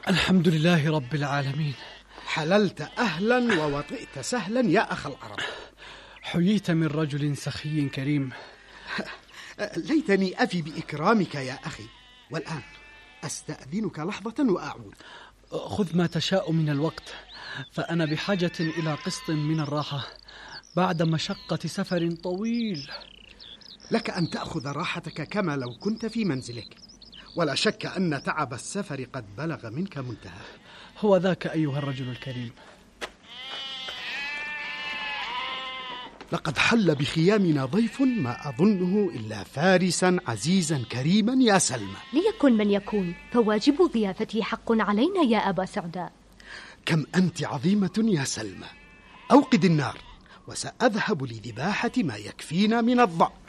الحمد لله رب العالمين. حللت أهلا ووطئت سهلا يا أخ العرب. حييت من رجل سخي كريم. ليتني أفي بإكرامك يا أخي. والآن أستأذنك لحظة وأعود. خذ ما تشاء من الوقت، فأنا بحاجة إلى قسط من الراحة بعد مشقة سفر طويل. لك أن تأخذ راحتك كما لو كنت في منزلك، ولا شك أن تعب السفر قد بلغ منك منتهى. هو ذاك أيها الرجل الكريم. لقد حل بخيامنا ضيف ما أظنه إلا فارسا عزيزا كريما يا سلمى. ليكن من يكون، فواجب ضيافته حق علينا يا أبا سعداء. كم أنت عظيمة يا سلمى. أوقد النار وسأذهب لذباحة ما يكفينا من الضأن.